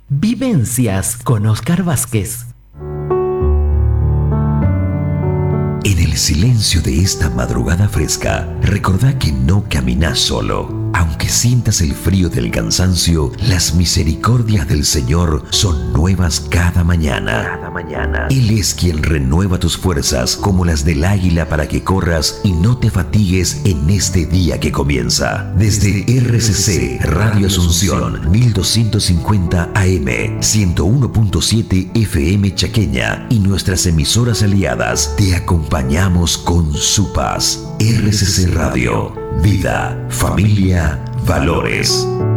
Vivencias con Oscar Vázquez. En el silencio de esta madrugada fresca, recordá que no caminás solo. Aunque sientas el frío del cansancio, las misericordias del Señor son nuevas cada mañana. Él es quien renueva tus fuerzas como las del águila para que corras y no te fatigues en este día que comienza. Desde RCC Radio Asunción 1250 AM, 101.7 FM Chaqueña y nuestras emisoras aliadas, te acompañamos con su paz. RCC Radio, vida, familia, valores.